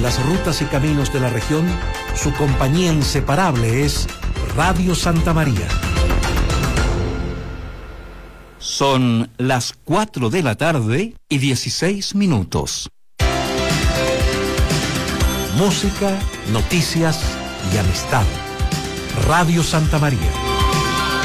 En las rutas y caminos de la región, su compañía inseparable es Radio Santa María. Son las 4 de la tarde y 16 minutos. Música, noticias y amistad. Radio Santa María.